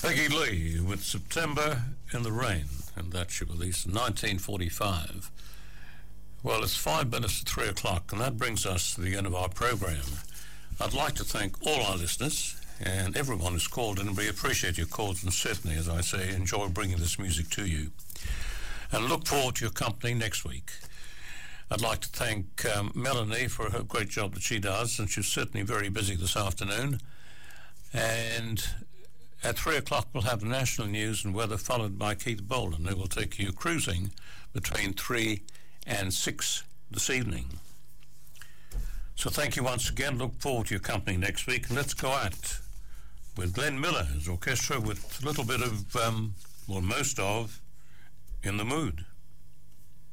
Peggy Lee with September in the Rain, and that she released in 1945. Well, it's 5 minutes to 3 o'clock, and that brings us to the end of our program. I'd like to thank all our listeners and everyone who's called in. We appreciate your calls, and certainly, as I say, enjoy bringing this music to you. And look forward to your company next week. I'd like to thank Melanie for her great job that she does, and she's certainly very busy this afternoon. And at 3 o'clock, we'll have the national news and weather, followed by Keith Bolan, who will take you cruising between 3 and 6 this evening. So thank you once again. Look forward to your company next week. And let's go out with Glenn Miller's orchestra with a little bit of, most of, In the Mood.